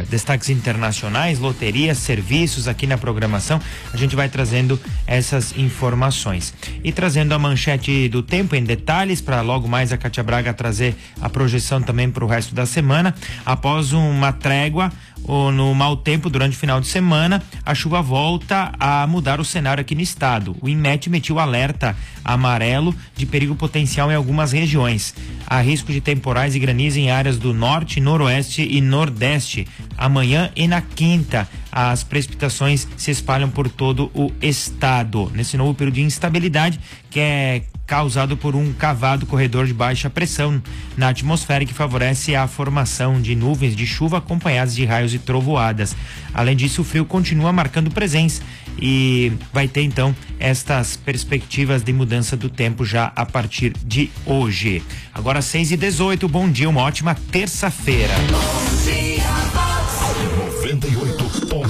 destaques internacionais, loterias, serviços aqui na programação. A gente vai trazendo essas informações. E trazendo a manchete do tempo em detalhes, para logo mais a Kátia Braga trazer a projeção também para o resto da semana. Após uma trégua no mau tempo durante o final de semana, a chuva volta a mudar o cenário aqui no estado. O INMET emitiu alerta amarelo de perigo potencial em algumas regiões. Há risco de temporais e granizo em áreas do norte, noroeste e nordeste. Amanhã e na quinta, as precipitações se espalham por todo o estado. Nesse novo período de instabilidade, que é causado por um cavado corredor de baixa pressão na atmosfera que favorece a formação de nuvens de chuva acompanhadas de raios e trovoadas. Além disso, o frio continua marcando presença e vai ter então estas perspectivas de mudança do tempo já a partir de hoje. Agora 6h18, bom dia, uma ótima terça-feira.